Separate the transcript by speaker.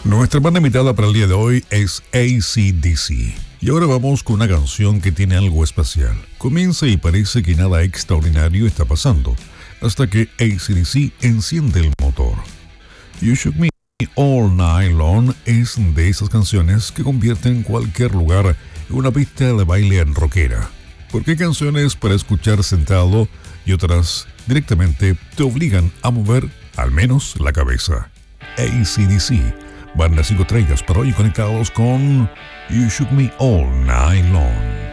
Speaker 1: Nuestra banda invitada para el día de hoy es AC/DC. Y ahora vamos con una canción que tiene algo especial. Comienza y parece que nada extraordinario está pasando, hasta que AC/DC enciende el motor. You Shook Me All Night Long es de esas canciones que convierten cualquier lugar en una pista de baile en rockera. Porque hay canciones para escuchar sentado y otras directamente te obligan a mover al menos la cabeza. AC/DC. Banda 5 estrellas para hoy conectados con You Shook Me All Night Long.